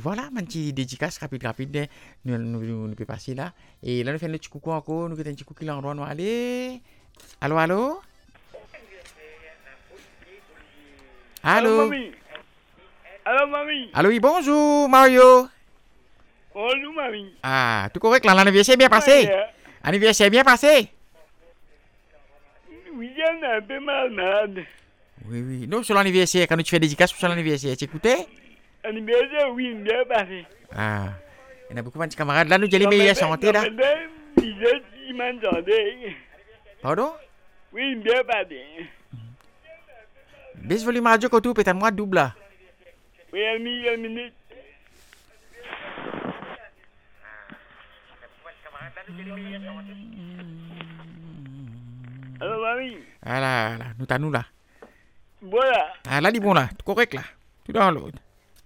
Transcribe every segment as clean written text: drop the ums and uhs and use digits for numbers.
voilà, un petit dédicace rapide, nous peut passer là. Et là, nous faisons un petit coucou encore, nous faisons un petit coucou là, on va aller. Allô? Allô, mamie. Allô, mamie. Allô, oui, bonjour, Mario. Bonjour, mamie. Ah, tout correct là, l'anniversaire bien passé? Anniversaire bien passé? Oui, j'en ai un peu malade. Oui. Non, sur l'anniversaire, quand tu fais dédicace sur l'anniversaire, tu écoutais? Anniversaire, oui, bien passé. Ah, il y a beaucoup de petits camarades là, nous avons les meilleures santé là. Il m'entendait. Pardon? Oui, bien passé. Baisse volume radio que tout, peut-être moi double là. Oui, une minute. Allô, mamie. Ah là, nous t'as nous là. Voilà. Ah là, dis bon là, tout correct là. Tout dans l'autre.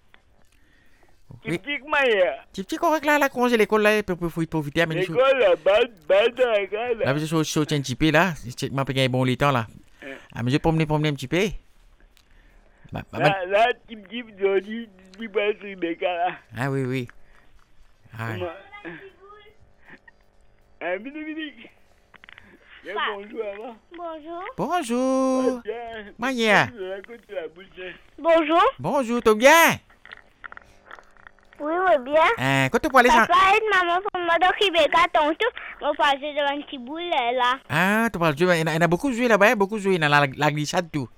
Oui. Petit Maya. Petit correct là, la congé l'école là, pour profiter. Mais l'école, la balle de l'école. là, je suis un petit peu là. Je m'en paye un bon temps là. Ah, mais je vais promener un petit peu. Là, petit joli, du bas sur les cas. Ah oui. Ah. Vite. Bonjour, avant. Bonjour. Maya. Bonjour, t'es bien? Oui, bien. Quand tu peux aller Papa et maman pour moi d'occuper carton tout, on passe devant un petit boulet là. Ah, tu parles de jouer. Il y en a beaucoup joué là-bas, beaucoup joué dans la glissade tout.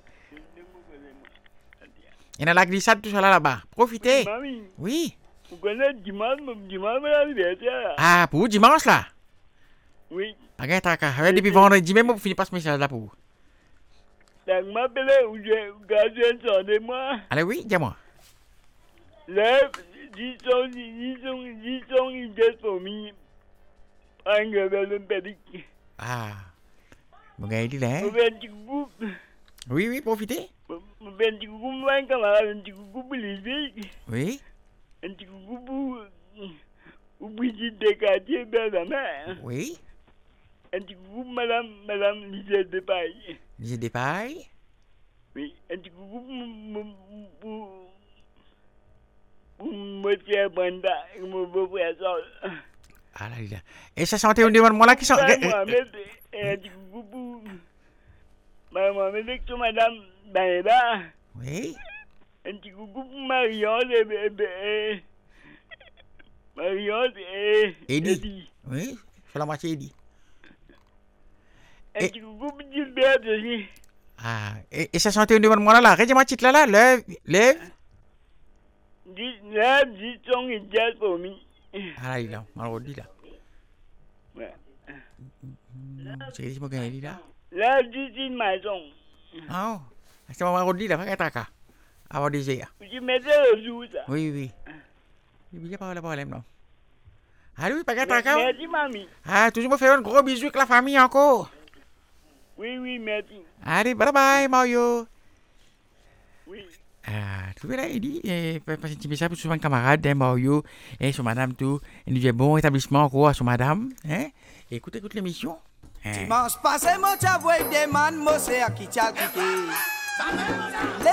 Il y en a la glissade tout ça là-bas. Profitez. Mamie. Oui. Vous connaissez dimanche l'anniversaire. Ah, pour dimanche là? Oui. Regarde, t'as depuis vendredi même, vous finissez pas ce message là pour vous. Donc, m'appelez ou j'ai gardé un son de moi. Allez, oui, dis-moi. Lève, disons, il just for me. Un gars pédic. Ah. Mon gars, il est là. Mon petit coucou. Oui, profitez. Mon petit coucou, mon camarade, un petit coucou pour les filles. Oui. Un petit coucou pour Brigitte Descartier, belle mère. Oui. Un petit coucou, madame Lisette Despailles. Lisette Despailles? Oui, un petit coucou pour monsieur Brenda et mon beau-frère Sol. Ah là, il a. Et ça sentait au devant de moi là qui sent. Mohamed, un petit coucou pour Mohamed et madame Baneda. Oui. Un petit coucou pour Marion et Eddie. Oui, c'est la moitié Eddie. Un petit coucou pour Gilbert aussi. Ah, et ça sentait au devant de moi là. Regarde-moi titre là, lève. Lève, disons, il jazz pour moi. Ah là, il a, malheureusement là. Ouais. C'est qui mon gars, il est là? Là, dis une maison. Ah, c'est malheureusement là, regarde ça. Avoir des airs. Tu mettais le jour ça. Oui. Il n'y a pas de problème non. Ah oui, pas gâte Merci, mamie. Ah, toujours me faire un gros bisou avec la famille encore. Oui, merci. Allez, bye Mario. Oui. Ah, tu vois là, il dit, passer un petit message pour son camarade, Mario, et sur madame tout. Il dit, bon établissement encore à son madame. Hein? Écoute l'émission. Dimanche passé, moi, j'avais des man, moi, c'est à qui t'as quitté.